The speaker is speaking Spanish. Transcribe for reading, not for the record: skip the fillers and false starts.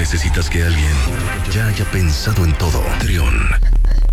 necesitas que alguien ya haya pensado en todo. Trión,